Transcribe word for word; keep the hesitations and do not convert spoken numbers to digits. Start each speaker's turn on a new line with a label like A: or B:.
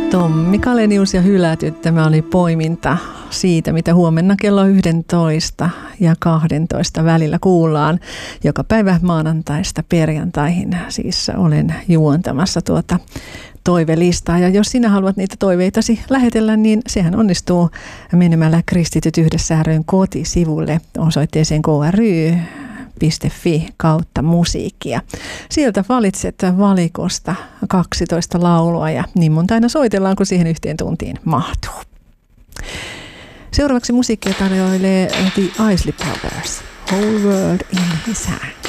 A: Tommi Kalenius ja Hylätyt, tämä oli poiminta siitä, mitä huomenna kello yksitoista ja kaksitoista välillä kuullaan. Joka päivä maanantaista perjantaihin siis olen juontamassa tuota toivelistaa. Ja jos sinä haluat niitä toiveitasi lähetellä, niin sehän onnistuu menemällä Kristityt yhdessä ry:n kotisivulle osoitteeseen k r y piste f i kautta musiikkia. Sieltä valitset valikosta kaksitoista laulua ja niin monta aina soitellaan, kun siihen yhteen tuntiin mahtuu. Seuraavaksi musiikkia tarjoilee The Isley Brothers, Whole World in His Hand.